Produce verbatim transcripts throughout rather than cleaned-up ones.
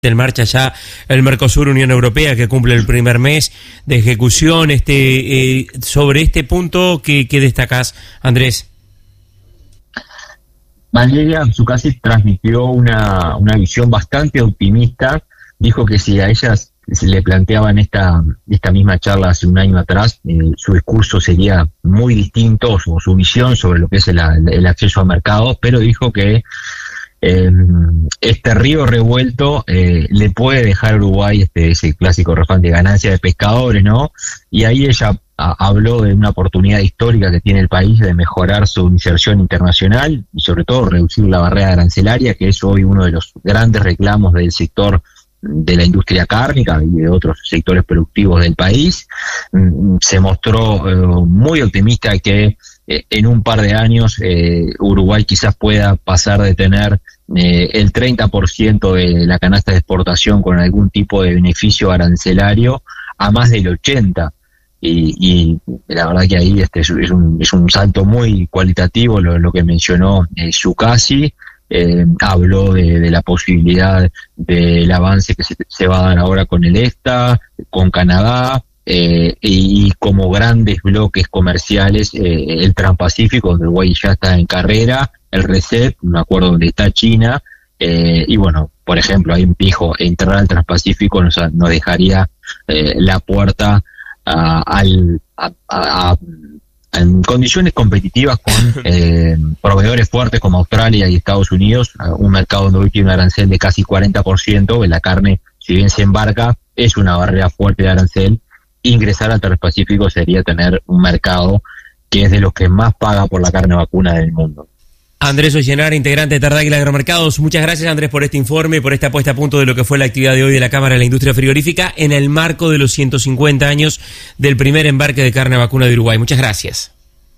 En marcha ya el Mercosur Unión Europea, que cumple el primer mes de ejecución. Este eh, sobre este punto, ¿qué, qué destacás, Andrés? Valeria Zuccasi transmitió una, una visión bastante optimista. Dijo que si a ella se le planteaban esta, esta misma charla hace un año atrás, eh, su discurso sería muy distinto, o su visión sobre lo que es el, el acceso a mercados, pero dijo que Eh, este río revuelto eh, le puede dejar a Uruguay este ese clásico refrán de ganancia de pescadores, ¿no? Y ahí ella a, habló de una oportunidad histórica que tiene el país de mejorar su inserción internacional y sobre todo reducir la barrera arancelaria, que es hoy uno de los grandes reclamos del sector de la industria cárnica y de otros sectores productivos del país. Mm, se mostró eh, muy optimista que eh, en un par de años eh, Uruguay quizás pueda pasar de tener eh, el treinta por ciento de la canasta de exportación con algún tipo de beneficio arancelario a más del ochenta por ciento. Y, y la verdad que ahí este es, es, un, es un salto muy cualitativo lo, lo que mencionó eh, Zuccasi. Eh, habló de, de la posibilidad del avance que se, se va a dar ahora con el EFTA, con Canadá, eh, y, y como grandes bloques comerciales, eh, el Transpacífico, donde Uruguay ya está en carrera, el RCEP, un acuerdo donde está China, eh, y bueno, por ejemplo, ahí dijo, entrar al Transpacífico nos, nos dejaría eh, la puerta uh, al a, a, a en condiciones competitivas con eh, proveedores fuertes como Australia y Estados Unidos, un mercado donde hoy tiene un arancel de casi cuarenta por ciento, la carne, si bien se embarca, es una barrera fuerte de arancel. Ingresar al Transpacífico sería tener un mercado que es de los que más paga por la carne vacuna del mundo. Andrés Ollenara, integrante de Tardáguila Agromercados. Muchas gracias, Andrés, por este informe, por esta puesta a punto de lo que fue la actividad de hoy de la Cámara de la Industria Frigorífica en el marco de los ciento cincuenta años del primer embarque de carne vacuna de Uruguay. Muchas gracias.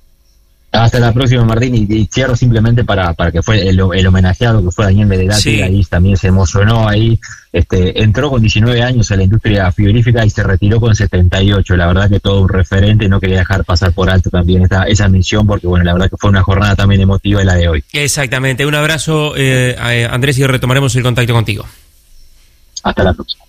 Hasta la próxima, Martín, y, y cierro simplemente para para que fue el, el homenajeado que fue Daniel Medelati, sí. Ahí también se emocionó, ahí este entró con diecinueve años a la industria frigorífica y se retiró con setenta y ocho, la verdad que todo un referente, no quería dejar pasar por alto también esa, esa mención, porque bueno, la verdad que fue una jornada también emotiva la de hoy. Exactamente, un abrazo, eh, Andrés, y retomaremos el contacto contigo. Hasta la próxima.